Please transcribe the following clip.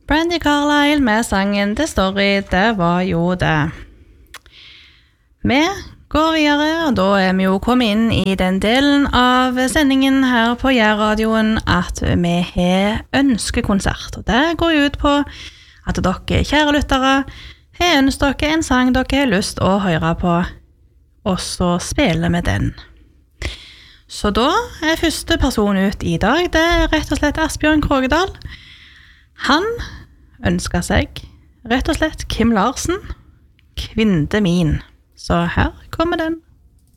Brandi Carlile med sangen The Story, det var jo det. Vi går videre, og da vi jo kommet inn i den delen av sendingen her på Jærradioen at vi har ønskekonsert. Og det går jo ut på at dere, kjære lyttere, har ønsket dere en sang dere har lyst å høre på, og så spiller vi den. Så da første person ut i dag, det rett og slett Asbjørn Krogedal. Han ønsket seg rett og slett Kim Larsen, Kvinde min. Så her kommer den.